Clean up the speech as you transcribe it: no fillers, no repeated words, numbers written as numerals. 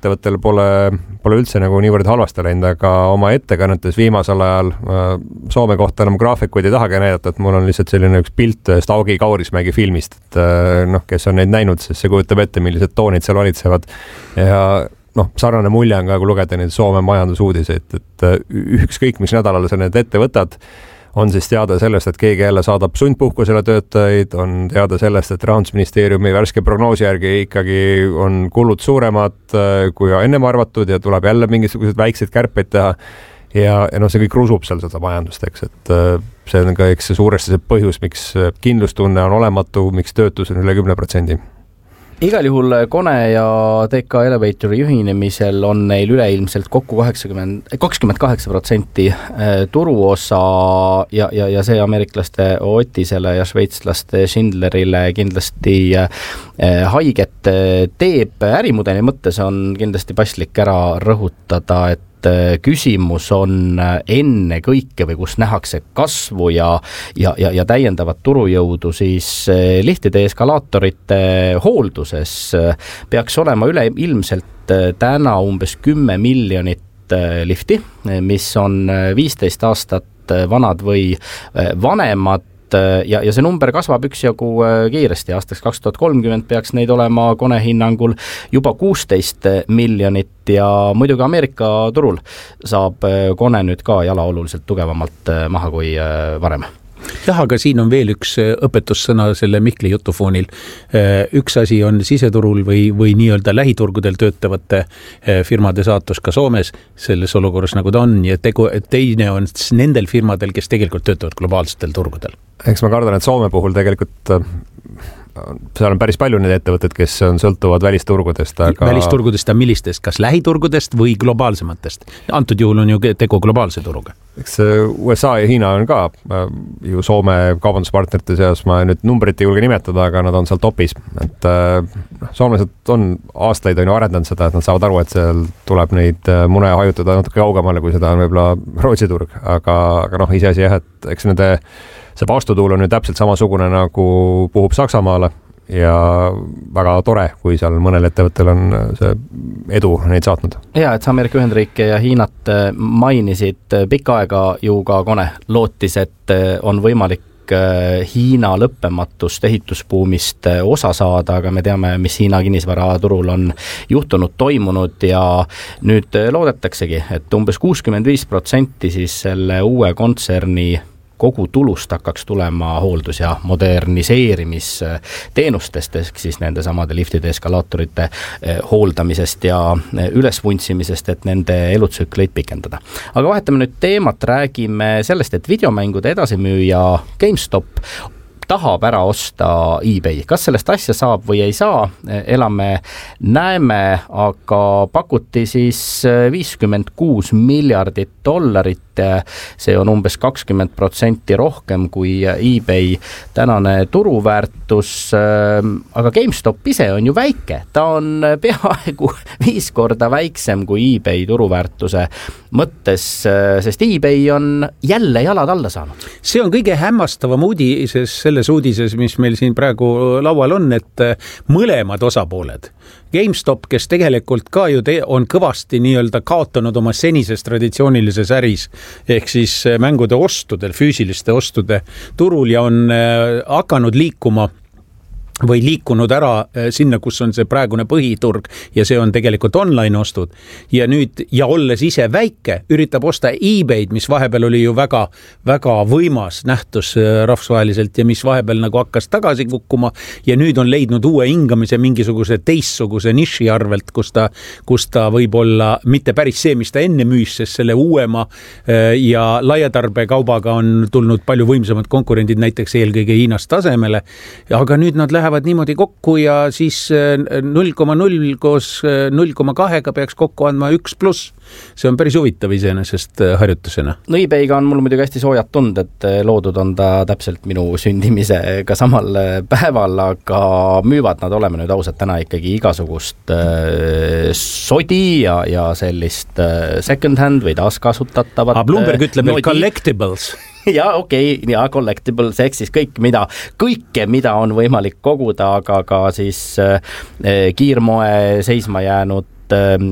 ettevõttel pole üldse nagu niivõrd halvasti läinud, aga oma ettekannetes viimasel ajal Soome kohta enam graafikuid ei tahagi näidata, et mul on lihtsalt selline üks pilt ühest Augi Kaurismägi filmist, et kes on neid näinud, siis see kujutab ette, millised toonid seal valitsevad ja sarnane mulje on ka, kui lugeda neid Soome majandusuudiseid, et ükskõik mis nädalal sa need ette võtad, on siis teada sellest, et keegi jälle saadab sundpuhkusele töötajaid, on teada sellest, et Rahandusministeeriumi värske prognoosi järgi ikkagi on kulud suuremad kui ennem arvatud ja tuleb jälle mingisugused väikseid kärpeid teha ja see kõik rusub seal seda majandust, eks, et see on ka suuresti see põhjus, miks kindlustunne on olematu, miks töötus on üle 10%. Igal juhul Kone ja TK Elevatori ühinemisel on neil üleilmselt kokku 28% turuosa ja see ameeriklaste Otisele ja šveitslaste Schindlerile kindlasti haiget teeb. Ärimudeli mõttes on kindlasti paslik ära rõhutada, et küsimus on enne kõike või kus nähakse kasvu ja täiendavat turujõudu, siis lihtide eskalaatorite hoolduses peaks olema üleilmselt täna umbes 10 miljonit lifti, mis on 15 aastat vanad või vanemad. Ja see number kasvab üksjagu kiiresti. Aastaks 2030 peaks neid olema Kone hinnangul juba 16 miljonit ja muidugi Ameerika turul saab Kone nüüd ka jala oluliselt tugevamalt maha kui varem. Jah, aga siin on veel üks õpetussõna selle Mihkli jutufoonil. Üks asi on siseturul või nii-öelda lähiturgudel töötavate firmade saatus ka Soomes selles olukorras, nagu ta on, ja teine on nendel firmadel, kes tegelikult töötavad globaalsetel turgudel. Eks ma kardan, et Soome puhul tegelikult seal on päris palju neid ettevõtted, kes sõltuvad välisturgudest. Välisturgudest ja millistest? Kas lähiturgudest või globaalsematest? Antud juhul on ju tegu globaalse turuga. Eks USA ja Hiina on ka ju Soome kaubanduspartnerite seas, ma nüüd numbrit ei julge nimetada, aga nad on seal topis. Et soomlased on aastaid on ju arendanud seda, et nad saavad aru, et seal tuleb neid mune hajutada natuke kaugemale, kui seda on võib-olla Rootsi turg. Aga iseasi jah, et eks see vastutuul on nüüd täpselt samasugune, nagu puhub Saksamaale ja väga tore, kui seal mõnel ettevõttel on see edu neid saatnud. Ja, et Ameerika Ühendriike ja Hiinat mainisid pikka aega ju ka Kone lootis, et on võimalik Hiina lõppematust ehitusbuumist osa saada, aga me teame, mis Hiina kinnisvaraturul on juhtunud, toimunud ja nüüd loodetaksegi, et umbes 65% siis selle uue kontserni kogu tulust hakkaks tulema hooldus- ja moderniseerimisteenustest ehk siis nende samade liftide, eskalaatorite hooldamisest ja ülesvuntsimisest, et nende elutsükleid pikendada. Aga vahetame nüüd teemat, räägime sellest, et videomängude edasimüüja GameStop tahab ära osta eBay. Kas sellest asja saab või ei saa, elame, näeme, aga pakuti siis $56 miljardit. See on umbes 20% rohkem kui eBay tänane turuväärtus, aga GameStop ise on ju väike. Ta on peaaegu 5 korda väiksem kui eBay turuväärtuse mõttes, sest eBay on jälle jalad alla saanud. See on kõige hämmastavam uudises, selles uudises, mis meil siin praegu laual on, et mõlemad osapooled, GameStop, kes tegelikult ka ju on kõvasti nii-öelda kaotanud oma senises traditsioonilises äris, ehk siis mängude ostudel, füüsiliste ostude turul ja on hakanud liikuma või liikunud ära sinna, kus on see praegune põhiturg ja see on tegelikult online ostud. Ja nüüd, ja olles ise väike, üritab osta eBay'd, mis vahepeal oli ju väga, väga võimas nähtus rahvusvaheliselt ja mis vahepeal nagu hakkas tagasi kukkuma ja nüüd on leidnud uue hingamise mingisuguse teissuguse niši arvelt, kus ta võib olla mitte päris see, mis ta enne müüs, sest selle uuema ja laiatarbekaubaga on tulnud palju võimsamad konkurendid, näiteks eelkõige Hiinast tasemele, aga nüüd nad lähevad niimoodi kokku ja siis 0,0 koos 0,2 peaks kokku andma 1+. See on päris huvitav iseenesest harjutusena. No eBay'ga on mul muidugi hästi soojad tunded, loodud on ta täpselt minu sündimisega samal päeval, aga müüvad nad, oleme nüüd ausad, täna ikkagi igasugust sodi ja sellist second hand või taaskasutatavat. Bloomberg ütleb, et collectibles. Ja okei, ja collectibles, ehk siis kõike, mida on võimalik koguda, aga ka siis kiirmoe seisma jäänud